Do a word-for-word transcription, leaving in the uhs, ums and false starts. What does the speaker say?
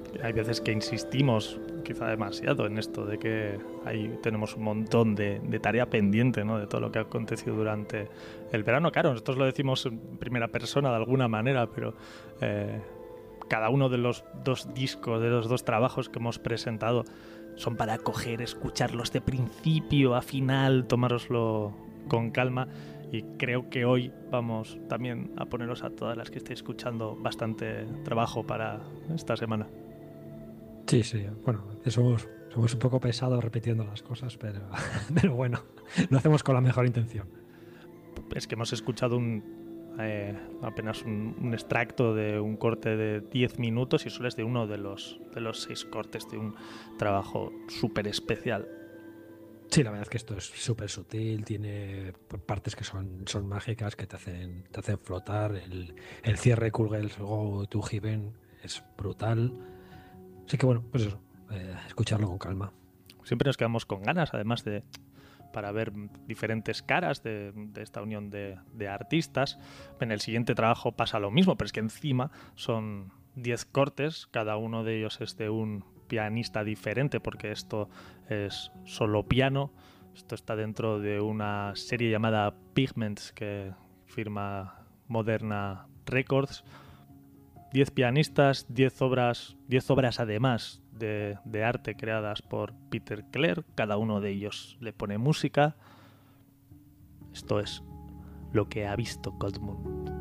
Hay veces que insistimos, quizá demasiado, en esto de que ahí tenemos un montón de, de tarea pendiente, ¿no? De todo lo que ha acontecido durante el verano. Claro, nosotros lo decimos en primera persona de alguna manera, pero eh, cada uno de los dos discos, de los dos trabajos que hemos presentado, son para coger, escucharlos de principio a final, tomároslo con calma. Y creo que hoy vamos también a poneros a todas las que estéis escuchando bastante trabajo para esta semana. Sí, sí, bueno, somos, somos un poco pesados repitiendo las cosas, pero, pero bueno, lo hacemos con la mejor intención. Es que hemos escuchado un, eh, apenas un, un extracto de un corte de diez minutos y solo es de uno de los, de los seis cortes de un trabajo súper especial. Sí, la verdad es que esto es súper sutil, tiene partes que son, son mágicas, que te hacen, te hacen flotar. El, el cierre Cool Girls Go to Heaven es brutal. Así que bueno, pues eso, eh, escucharlo con calma. Siempre nos quedamos con ganas, además de para ver diferentes caras de, de esta unión de, de artistas. En el siguiente trabajo pasa lo mismo, pero es que encima son diez cortes, cada uno de ellos es de un pianista diferente, porque esto es solo piano. Esto está dentro de una serie llamada Pigments que firma Moderna Records. diez pianistas, diez obras, diez obras además de, de arte creadas por Peter Clerc. Cada uno de ellos le pone música. Esto es lo que ha visto Goldmund.